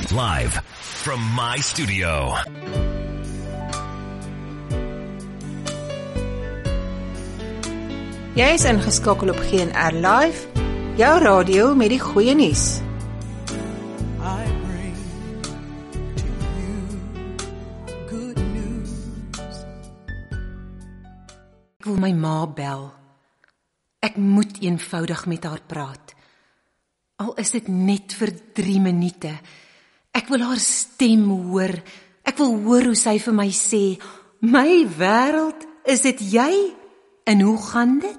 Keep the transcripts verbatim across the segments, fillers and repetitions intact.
Live from my studio. Jy is ingeskakel op G N R Live, jou radio met die goeie nuus. I bring to you good news. Ek wil my ma bel. Ek moet eenvoudig met haar praat. Al is dit net vir drie minute. Ek wil haar stem hoor. Ek wil hoor hoe sy vir my sê, my wêreld, is dit jy? En hoe gaan dit?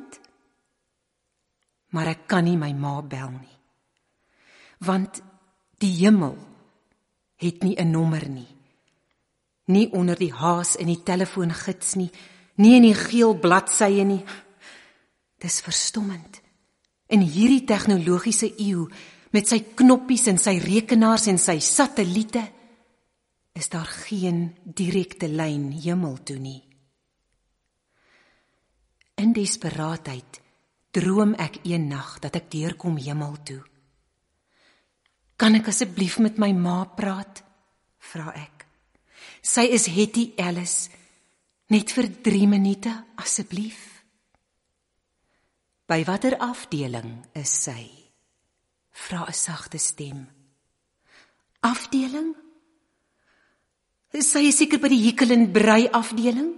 Maar ek kan nie my ma bel nie. Want die hemel het nie 'n nommer nie. Nie onder die haas in die telefoongids nie, nie in die geel bladsye nie. Dis verstommend. In hierdie tegnologiese eeu, met sy knoppies en sy rekenaars en sy satelliete, is daar geen direkte lyn hemel toe nie. In desperaatheid droom ek een nag dat ek deurkom hemel toe. Kan ek asseblief met my ma praat? Vra ek. Sy is Hetty Ellis, net vir drie minute asseblief. By watter afdeling is sy? Vra 'n sagte stem. Afdeling? Sy is seker by die Hikkel en Brei afdeling?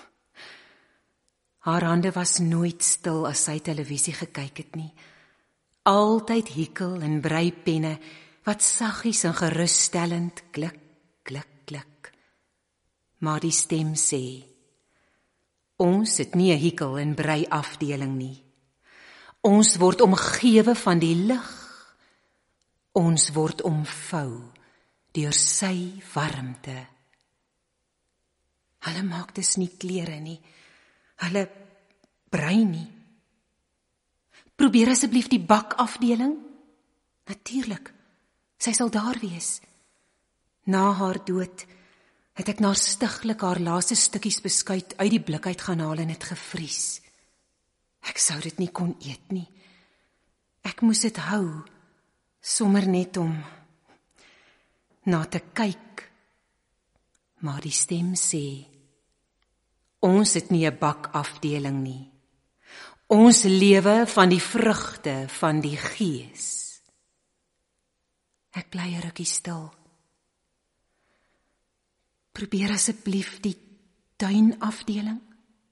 Haar hande was nooit stil as sy televisie gekyk het nie. Altyd Hikkel en Brei penne, wat saggies en gerusstellend klik, klik, klik. Maar die stem sê, ons het nie 'n Hikkel en Brei afdeling nie. Ons word omgewe van die lig. Ons word omvou deur sy warmte. Hulle maak dus nie klere nie. Hulle brei nie. Probeer asseblief die bakafdeling. Natuurlik, sy sal daar wees. Na haar dood het ek naastiglik haar laaste stukkies beskuit uit die blik uit gaan haal en het gevries. Ek sou dit nie kon eet nie. Ek moes dit hou, sommer net om na te kyk. Maar die stem sê, ons het nie 'n bakafdeling nie. Ons lewe van die vrugte van die Gees. Ek bly 'n rukkie stil. Probeer asseblief die tuinafdeling.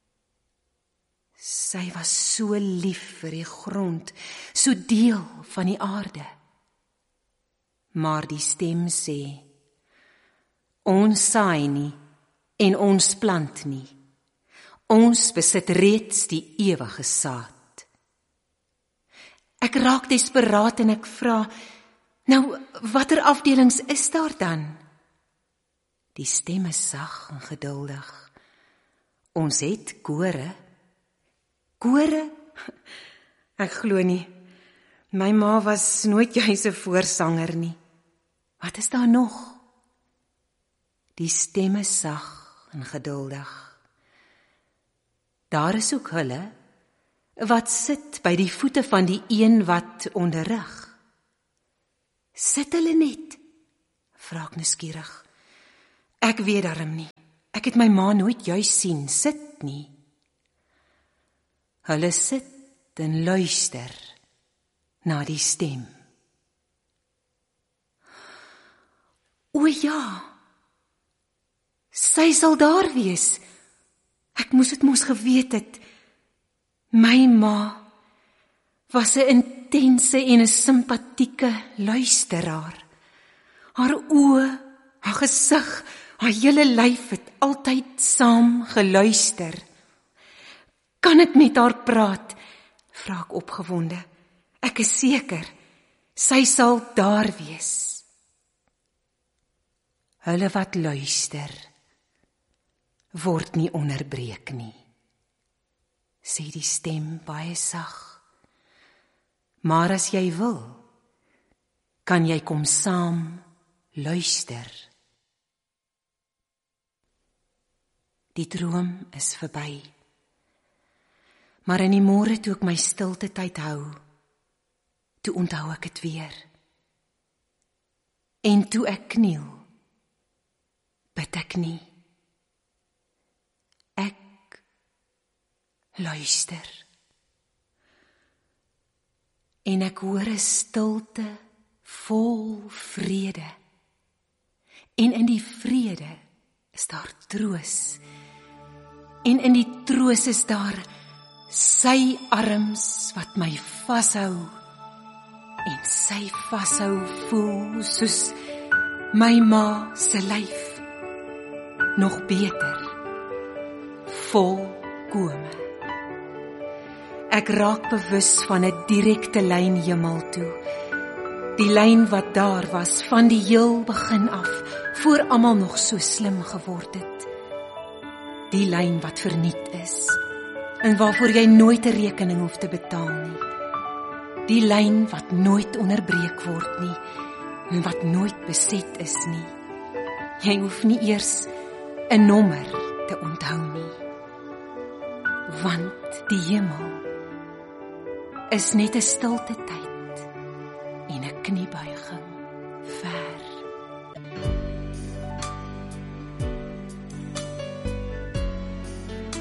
Sy was so lief vir die grond, so deel van die aarde. Maar die stem sê, ons saai nie en ons plant nie. Ons besit reeds die ewige saad. Ek raak desperaat en ek vra, nou, watter afdelings is daar dan? Die stem is sag en geduldig. Ons het kore. Kore? Ek glo nie. My ma was nooit juis 'n voorsanger nie. Wat is daar nog? Die stem is sag en geduldig. Daar is ook hulle wat sit by die voete van die een wat onderrig. Sit hulle net? Vra ek nuuskierig. Ek weet darm nie. Ek het my ma nooit juis sien sit nie. Hulle sit en luister na die stem. O ja, sy sal daar wees. Ek moes dit mos geweet het. My ma was 'n intense en 'n simpatieke luisteraar. Haar oë, haar gesig, haar hele lyf het altyd saam geluister. Kan ek met haar praat? Vra ek opgewonde. Ek is seker, sy sal daar wees. Hulle wat luister, word nie onderbreek nie, sê die stem baie sag. Maar as jy wil, kan jy kom saam luister. Die droom is verby. Maar in die môre toe ek my stilte tyd hou, toe onthou ek dit weer. En toe ek kniel, bid ek nie. Ek luister. En ek hoor 'n stilte vol vrede. En in die vrede is daar troos. En in die troos is daar sy arms wat my vashou. En sy vashou voel soos my ma se lyf. Nog beter, volkome. Ek raak bewus van 'n direkte lyn hemel toe. Die lyn wat daar was van die heel begin af, voor almal nog so slim geword het. Die lyn wat verniet is, en waarvoor jy nooit 'n rekening hoef te betaal nie. Die lyn wat nooit onderbreek word nie, en wat nooit beset is nie. Jy hoef nie eers 'n nommer te onthou nie. Want die hemel is net 'n stilte tyd en 'n kniebuiging ver.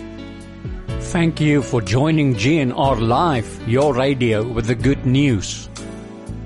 Thank you for joining G N R Live, your radio with the good news.